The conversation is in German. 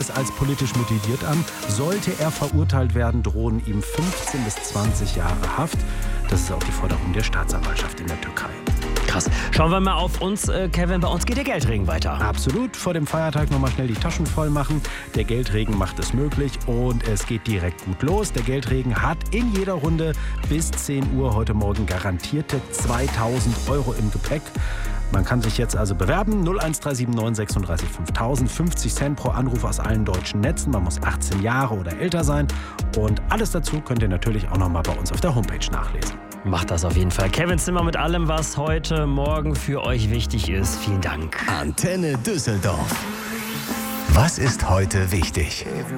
es als politisch motiviert an. Sollte er verurteilt werden, drohen ihm 15 bis 20 Jahre Haft. Das ist auch die Forderung der Staatsanwaltschaft in der Türkei. Krass. Schauen wir mal auf uns, Kevin. Bei uns geht der Geldregen weiter. Absolut. Vor dem Feiertag nochmal schnell die Taschen voll machen. Der Geldregen macht es möglich und es geht direkt gut los. Der Geldregen hat in jeder Runde bis 10 Uhr heute Morgen garantierte 2.000 € im Gepäck. Man kann sich jetzt also bewerben. 01379 36 5000. 50 Cent pro Anruf aus allen deutschen Netzen. Man muss 18 Jahre oder älter sein. Und alles dazu könnt ihr natürlich auch nochmal bei uns auf der Homepage nachlesen. Macht das auf jeden Fall. Kevin Zimmer mit allem, was heute Morgen für euch wichtig ist. Vielen Dank. Antenne Düsseldorf. Was ist heute wichtig?